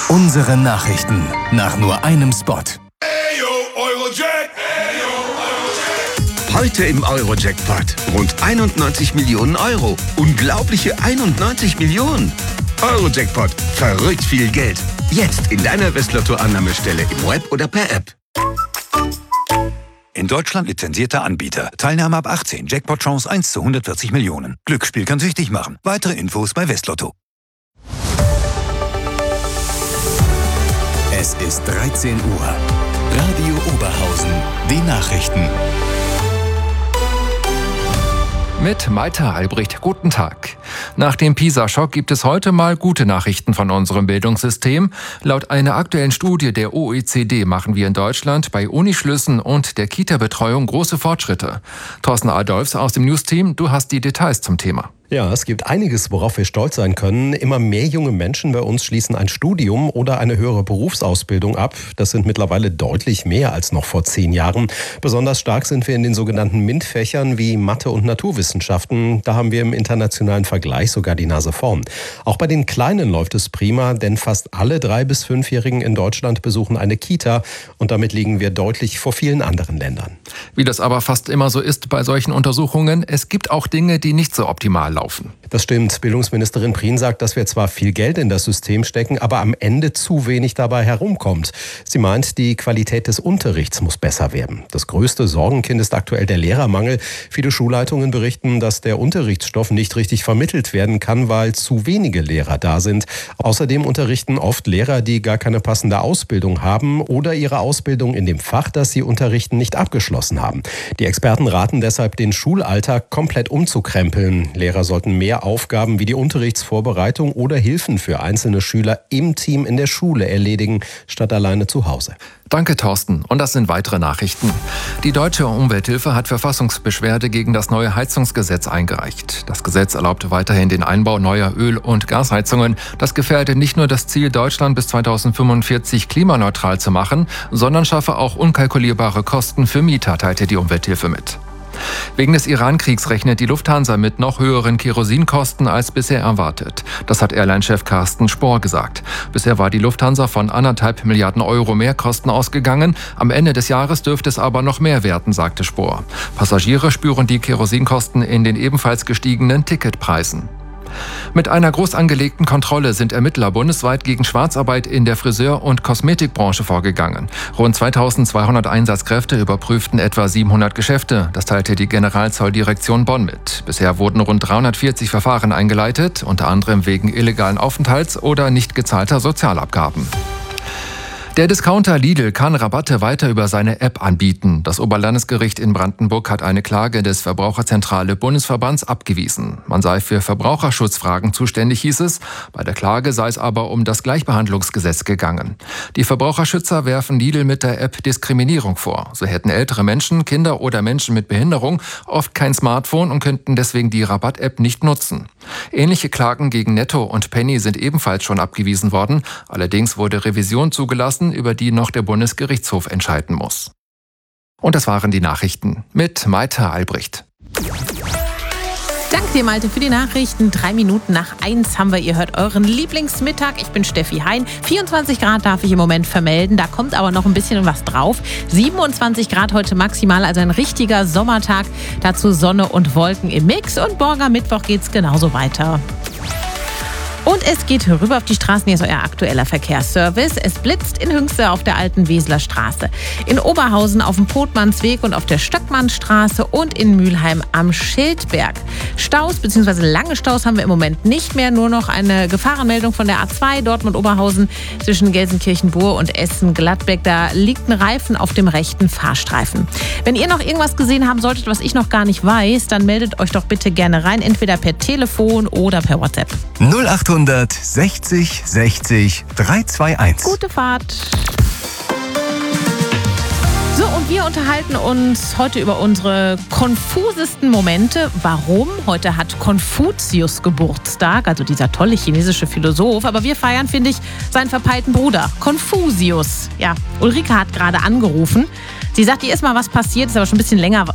Unsere Nachrichten nach nur einem Spot. Heute im Euro-Jackpot. Rund 91 Millionen Euro. Unglaubliche 91 Millionen. Euro-Jackpot. Verrückt viel Geld. Jetzt in deiner Westlotto-Annahmestelle im Web oder per App. In Deutschland lizenzierter Anbieter. Teilnahme ab 18. Jackpot-Chance 1 zu 140 Millionen. Glücksspiel kann süchtig machen. Weitere Infos bei Westlotto. Es ist 13 Uhr. Radio Oberhausen. Die Nachrichten. Mit Maita Albrecht, guten Tag. Nach dem PISA-Schock gibt es heute mal gute Nachrichten von unserem Bildungssystem. Laut einer aktuellen Studie der OECD machen wir in Deutschland bei Unischlüssen und der Kita-Betreuung große Fortschritte. Thorsten Adolfs aus dem News-Team, du hast die Details zum Thema. Ja, es gibt einiges, worauf wir stolz sein können. Immer mehr junge Menschen bei uns schließen ein Studium oder eine höhere Berufsausbildung ab. Das sind mittlerweile deutlich mehr als noch vor 10 Jahren. Besonders stark sind wir in den sogenannten MINT-Fächern wie Mathe und Naturwissenschaften. Da haben wir im internationalen Vergleich sogar die Nase vorn. Auch bei den Kleinen läuft es prima, denn fast alle 3- bis 5-Jährigen in Deutschland besuchen eine Kita. Und damit liegen wir deutlich vor vielen anderen Ländern. Wie das aber fast immer so ist bei solchen Untersuchungen, es gibt auch Dinge, die nicht so optimal laufen. Das stimmt. Bildungsministerin Prien sagt, dass wir zwar viel Geld in das System stecken, aber am Ende zu wenig dabei herumkommt. Sie meint, die Qualität des Unterrichts muss besser werden. Das größte Sorgenkind ist aktuell der Lehrermangel. Viele Schulleitungen berichten, dass der Unterrichtsstoff nicht richtig vermittelt werden kann, weil zu wenige Lehrer da sind. Außerdem unterrichten oft Lehrer, die gar keine passende Ausbildung haben oder ihre Ausbildung in dem Fach, das sie unterrichten, nicht abgeschlossen haben. Die Experten raten deshalb, den Schulalltag komplett umzukrempeln. Lehrer sollten mehr Aufgaben wie die Unterrichtsvorbereitung oder Hilfen für einzelne Schüler im Team in der Schule erledigen, statt alleine zu Hause. Danke, Thorsten. Und das sind weitere Nachrichten. Die Deutsche Umwelthilfe hat Verfassungsbeschwerde gegen das neue Heizungsgesetz eingereicht. Das Gesetz erlaubt weiterhin den Einbau neuer Öl- und Gasheizungen. Das gefährdet nicht nur das Ziel, Deutschland bis 2045 klimaneutral zu machen, sondern schaffe auch unkalkulierbare Kosten für Mieter, teilte die Umwelthilfe mit. Wegen des Iran-Kriegs rechnet die Lufthansa mit noch höheren Kerosinkosten als bisher erwartet. Das hat Airline-Chef Carsten Spohr gesagt. Bisher war die Lufthansa von 1,5 Milliarden Euro Mehrkosten ausgegangen. Am Ende des Jahres dürfte es aber noch mehr werden, sagte Spohr. Passagiere spüren die Kerosinkosten in den ebenfalls gestiegenen Ticketpreisen. Mit einer groß angelegten Kontrolle sind Ermittler bundesweit gegen Schwarzarbeit in der Friseur- und Kosmetikbranche vorgegangen. Rund 2200 Einsatzkräfte überprüften etwa 700 Geschäfte. Das teilte die Generalzolldirektion Bonn mit. Bisher wurden rund 340 Verfahren eingeleitet, unter anderem wegen illegalen Aufenthalts oder nicht gezahlter Sozialabgaben. Der Discounter Lidl kann Rabatte weiter über seine App anbieten. Das Oberlandesgericht in Brandenburg hat eine Klage des Verbraucherzentrale Bundesverbands abgewiesen. Man sei für Verbraucherschutzfragen zuständig, hieß es. Bei der Klage sei es aber um das Gleichbehandlungsgesetz gegangen. Die Verbraucherschützer werfen Lidl mit der App Diskriminierung vor. So hätten ältere Menschen, Kinder oder Menschen mit Behinderung oft kein Smartphone und könnten deswegen die Rabatt-App nicht nutzen. Ähnliche Klagen gegen Netto und Penny sind ebenfalls schon abgewiesen worden. Allerdings wurde Revision zugelassen, über die noch der Bundesgerichtshof entscheiden muss. Und das waren die Nachrichten mit Maita Albrecht. Danke dir, Malte, für die Nachrichten. 3 Minuten nach 1 haben wir, ihr hört euren Lieblingsmittag. Ich bin Steffi Hein. 24 Grad darf ich im Moment vermelden. Da kommt aber noch ein bisschen was drauf. 27 Grad heute maximal, also ein richtiger Sommertag. Dazu Sonne und Wolken im Mix. Und morgen am Mittwoch geht's genauso weiter. Und es geht rüber auf die Straßen. Hier ist euer aktueller Verkehrsservice. Es blitzt in Hünxe auf der alten Weseler Straße, in Oberhausen auf dem Potmannsweg und auf der Stöckmannstraße und in Mülheim am Schildberg. Staus bzw. lange Staus haben wir im Moment nicht mehr. Nur noch eine Gefahrenmeldung von der A2 Dortmund-Oberhausen zwischen Gelsenkirchen-Bur und Essen-Gladbeck. Da liegt ein Reifen auf dem rechten Fahrstreifen. Wenn ihr noch irgendwas gesehen haben solltet, was ich noch gar nicht weiß, dann meldet euch doch bitte gerne rein. Entweder per Telefon oder per WhatsApp. 0800 60 60 321. Gute Fahrt. So, und wir unterhalten uns heute über unsere konfusesten Momente. Warum? Heute hat Konfuzius Geburtstag, also dieser tolle chinesische Philosoph. Aber wir feiern, finde ich, seinen verpeilten Bruder, Konfuzius. Ja, Ulrike hat gerade angerufen. Sie sagt, ihr ist mal was passiert, ist aber schon ein bisschen länger